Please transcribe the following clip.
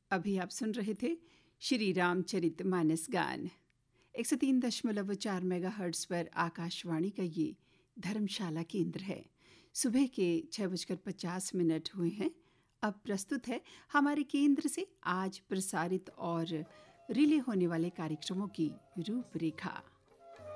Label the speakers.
Speaker 1: अभी आप सुन रहे थे श्री रामचरित मानस गान 103.4 मेगाहर्ट्ज पर आकाशवाणी का ये धर्मशाला केंद्र है। सुबह के 6:50 हुए हैं। अब प्रस्तुत है हमारे केंद्र से आज प्रसारित और रिले होने वाले कार्यक्रमों की रूपरेखा।